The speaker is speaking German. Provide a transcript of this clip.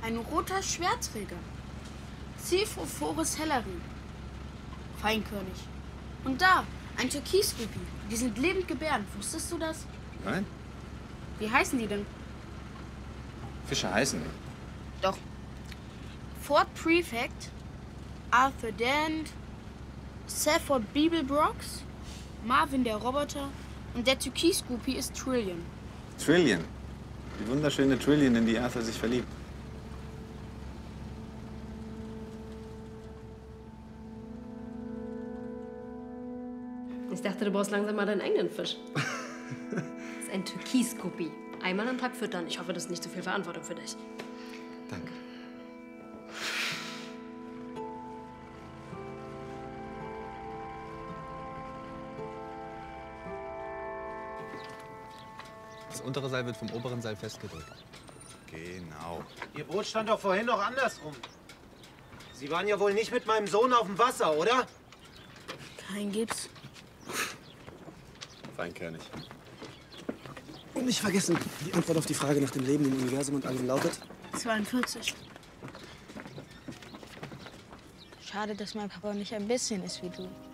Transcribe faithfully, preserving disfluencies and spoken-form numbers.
Ein roter Schwertträger. Cephophorus helleri. Feinkönig. Und da, ein Türkisguppy. Die sind lebend gebärend. Wusstest du das? Nein? Wie heißen die denn? Fische heißen nicht. Doch. Fort Prefect, Arthur Dent, Safford Beeblebrox, Marvin der Roboter und der Türkisguppy ist Trillian. Trillian. Die wunderschöne Trillian, in die Arthur sich verliebt. Ich dachte, du brauchst langsam mal deinen eigenen Fisch. Das ist ein Türkisguppy. Einmal am Tag füttern. Ich hoffe, das ist nicht zu viel Verantwortung für dich. Danke. Das untere Seil wird vom oberen Seil festgedrückt. Genau. Ihr Boot stand doch vorhin noch andersrum. Sie waren ja wohl nicht mit meinem Sohn auf dem Wasser, oder? Kein Gips. Feinkernig. Und nicht vergessen, die Antwort auf die Frage nach dem Leben im Universum und allem lautet? zweiundvierzig. Schade, dass mein Papa nicht ein bisschen ist wie du.